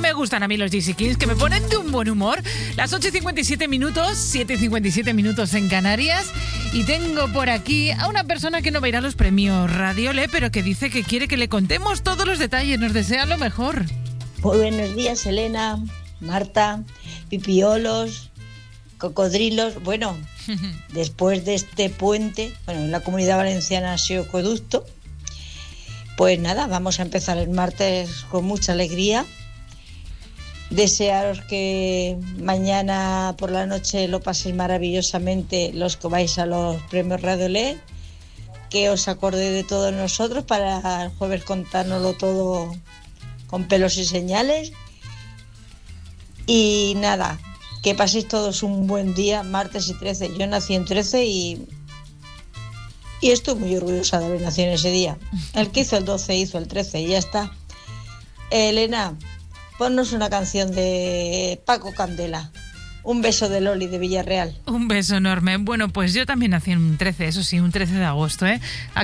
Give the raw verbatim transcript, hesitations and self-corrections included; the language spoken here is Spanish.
me gustan a mí los Gypsy Kings, que me ponen de un buen humor. Las ocho y cincuenta y siete minutos, siete y cincuenta y siete minutos en Canarias. Y tengo por aquí a una persona que no va a ir a los premios Radiole, pero que dice que quiere que le contemos todos los detalles. Nos desea lo mejor. Muy buenos días, Elena, Marta, pipiolos, cocodrilos. Bueno, después de este puente, bueno, en la Comunidad Valenciana ha sido acueducto. Pues nada, vamos a empezar el martes con mucha alegría. Desearos que mañana por la noche lo paséis maravillosamente los que vais a los premios Radiole, que os acordéis de todos nosotros para el jueves contárnoslo todo con pelos y señales. Y nada, que paséis todos un buen día, martes y trece. Yo nací en trece y... Y estoy muy orgullosa de haber nacido en ese día. El que hizo el doce hizo el trece y ya está. Elena, ponnos una canción de Paco Candela. Un beso de Loli de Villarreal. Un beso enorme. Bueno, pues yo también nací en un trece, eso sí, un trece de agosto, ¿eh?